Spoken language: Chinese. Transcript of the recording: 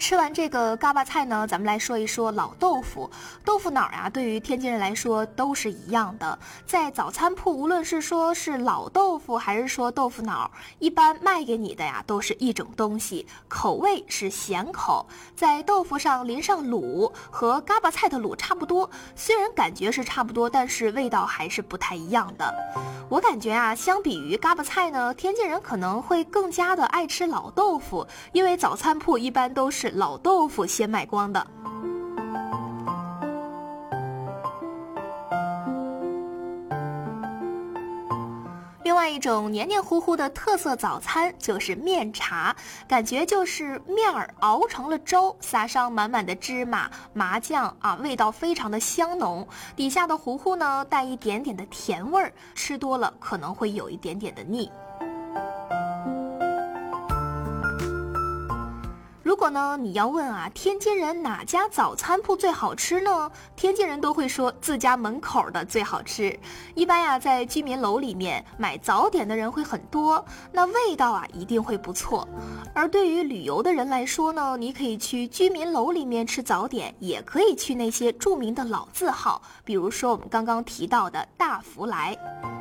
吃完这个嘎巴菜呢，咱们来说一说老豆腐。豆腐脑啊，对于天津人来说都是一样的。在早餐铺，无论是说是老豆腐还是说豆腐脑，一般卖给你的呀都是一种东西，口味是咸口，在豆腐上淋上卤，和嘎巴菜的卤差不多。虽然感觉是差不多，但是味道还是不太一样的。我感觉啊，相比于嘎巴菜呢，天津人可能会更加的爱吃老豆腐，因为早餐铺一般都是老豆腐先卖光的。另外一种黏黏糊糊的特色早餐就是面茶，感觉就是面儿熬成了粥，撒上满满的芝麻、麻酱啊，味道非常的香浓。底下的糊糊呢，带一点点的甜味儿，吃多了可能会有一点点的腻。如果呢你要问啊，天津人哪家早餐铺最好吃呢？天津人都会说自家门口的最好吃。一般呀，在居民楼里面买早点的人会很多，那味道啊一定会不错。而对于旅游的人来说呢，你可以去居民楼里面吃早点，也可以去那些著名的老字号，比如说我们刚刚提到的大福来。